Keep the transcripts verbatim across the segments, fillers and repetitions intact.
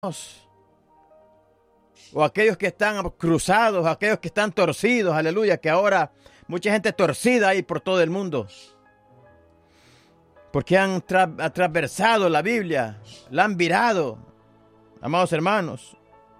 o aquellos que están cruzados, aquellos que están torcidos, aleluya, que ahora mucha gente torcida ahí por todo el mundo, porque han tra atravesado la Biblia, la han virado, amados hermanos.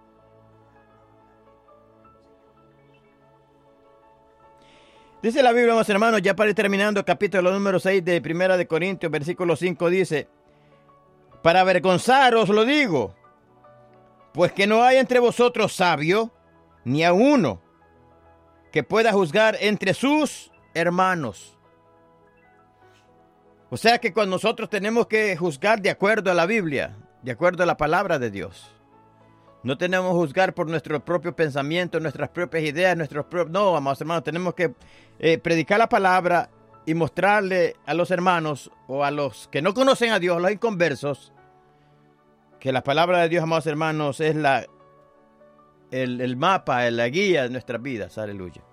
Dice la Biblia, amados hermanos, ya para ir terminando, capítulo número seis de Primera de Corintios, versículo cinco, dice: para avergonzaros lo digo, pues que no hay entre vosotros sabio, ni a uno que pueda juzgar entre sus hermanos. O sea que cuando nosotros tenemos que juzgar de acuerdo a la Biblia, de acuerdo a la palabra de Dios. No tenemos que juzgar por nuestro propio pensamiento, nuestras propias ideas, nuestros propios... No, amados hermanos, tenemos que eh, predicar la palabra y mostrarle a los hermanos o a los que no conocen a Dios, a los inconversos, que la palabra de Dios, amados hermanos, es la, el, el mapa, la guía de nuestras vidas. Aleluya.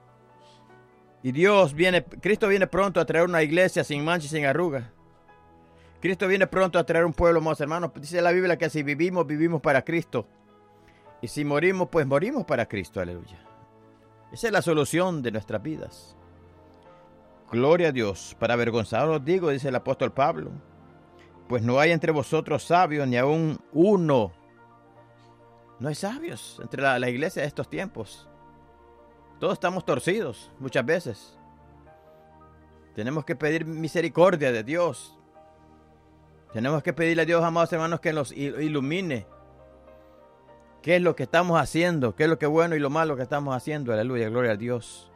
Y Dios viene, Cristo viene pronto a traer una iglesia sin mancha y sin arruga. Cristo viene pronto a traer un pueblo, amados hermanos. Dice la Biblia que si vivimos, vivimos para Cristo. Y si morimos, pues morimos para Cristo. Aleluya. Esa es la solución de nuestras vidas. Gloria a Dios. Para avergonzaros digo, dice el apóstol Pablo, pues no hay entre vosotros sabios, ni aún uno. No hay sabios entre la, la iglesia de estos tiempos. Todos estamos torcidos muchas veces. Tenemos que pedir misericordia de Dios. Tenemos que pedirle a Dios, amados hermanos, que nos ilumine. ¿Qué es lo que estamos haciendo? ¿Qué es lo que es bueno y lo malo que estamos haciendo? Aleluya, gloria a Dios.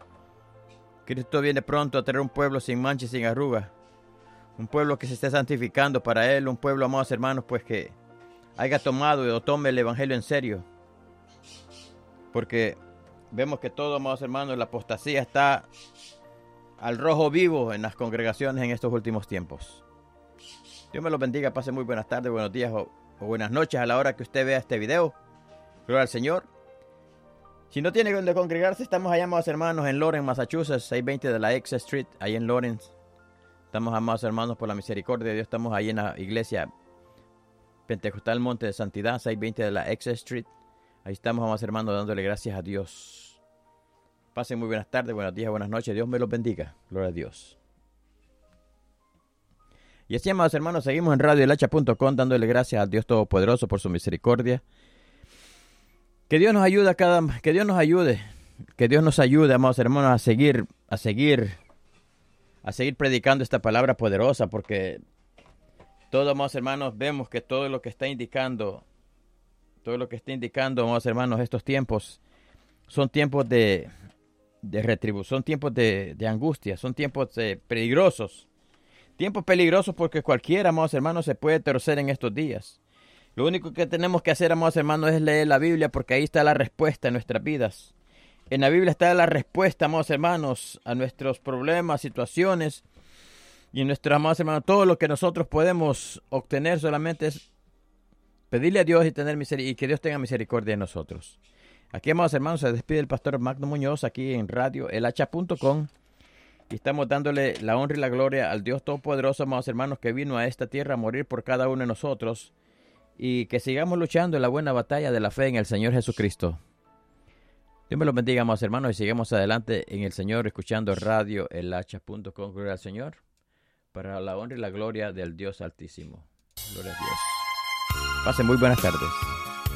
Cristo viene pronto a traer un pueblo sin mancha y sin arruga. Un pueblo que se esté santificando para Él. Un pueblo, amados hermanos, pues que haya tomado o tome el evangelio en serio. Porque vemos que todo, amados hermanos, la apostasía está al rojo vivo en las congregaciones en estos últimos tiempos. Dios me los bendiga. Pase muy buenas tardes, buenos días o, o buenas noches a la hora que usted vea este video. Gloria al Señor. Si no tiene donde congregarse, estamos allá, amados hermanos, en Lawrence, Massachusetts, seiscientos veinte de la X Street, ahí en Lawrence. Estamos, amados hermanos, por la misericordia de Dios, estamos ahí en la iglesia Pentecostal Monte de Santidad, seiscientos veinte de la X Street. Ahí estamos, amados hermanos, dándole gracias a Dios. Pasen muy buenas tardes, buenos días, buenas noches. Dios me los bendiga. Gloria a Dios. Y así, amados hermanos, seguimos en radio el hacha punto com dándole gracias al Dios Todopoderoso por su misericordia. Que Dios nos ayude a cada, que Dios nos ayude, que Dios nos ayude, amados hermanos, a seguir, a seguir, a seguir predicando esta palabra poderosa, porque todos, amados hermanos, vemos que todo lo que está indicando, todo lo que está indicando, amados hermanos, estos tiempos son tiempos de, de retribución, son tiempos de, de angustia, son tiempos de peligrosos, tiempos peligrosos porque cualquiera, amados hermanos, se puede torcer en estos días. Lo único que tenemos que hacer, amados hermanos, es leer la Biblia, porque ahí está la respuesta en nuestras vidas. En la Biblia está la respuesta, amados hermanos, a nuestros problemas, situaciones. Y en nuestros, amados hermanos, todo lo que nosotros podemos obtener solamente es pedirle a Dios y, tener misericordia, y que Dios tenga misericordia de nosotros. Aquí, amados hermanos, se despide el pastor Magno Muñoz, aquí en radio el hacha punto com. Y estamos dándole la honra y la gloria al Dios Todopoderoso, amados hermanos, que vino a esta tierra a morir por cada uno de nosotros. Y que sigamos luchando en la buena batalla de la fe en el Señor Jesucristo. Dios me los bendiga, amados hermanos, y sigamos adelante en el Señor, escuchando radio el hacha punto com. Gloria al Señor, para la honra y la gloria del Dios Altísimo. Gloria a Dios. Pasen muy buenas tardes.